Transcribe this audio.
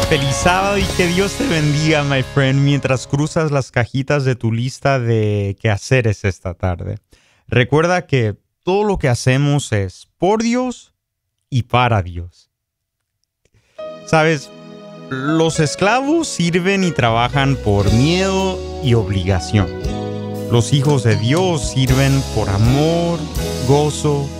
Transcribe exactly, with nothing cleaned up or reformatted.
Feliz sábado y que Dios te bendiga, my friend, mientras cruzas las cajitas de tu lista de quehaceres esta tarde. Recuerda que todo lo que hacemos es por Dios y para Dios. Sabes, los esclavos sirven y trabajan por miedo y obligación. Los hijos de Dios sirven por amor, gozo